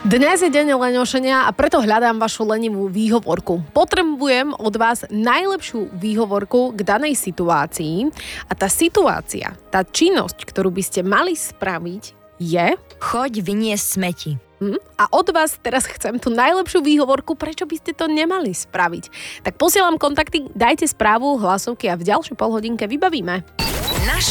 Dnes je deň lenošenia a preto hľadám vašu lenivú výhovorku. Potrebujem od vás najlepšiu výhovorku k danej situácii a tá situácia, tá činnosť, ktorú by ste mali spraviť je... Choď vyniesť smeti. A od vás teraz chcem tú najlepšiu výhovorku, prečo by ste to nemali spraviť. Tak posielam kontakty, dajte správu, hlasovky a v ďalšej polhodinke vybavíme.